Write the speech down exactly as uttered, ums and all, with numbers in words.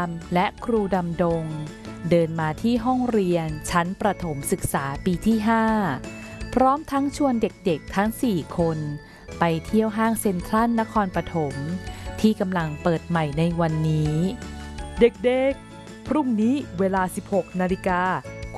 ามและครูดำดงเดินมาที่ห้องเรียนชั้นประถมศึกษาปีที่ห้าพร้อมทั้งชวนเด็กๆทั้งสี่คนไปเที่ยวห้างเซ็นทรัลนครปฐมที่กำลังเปิดใหม่ในวันนี้เด็กๆพรุ่งนี้เวลา สิบหกนาฬิกา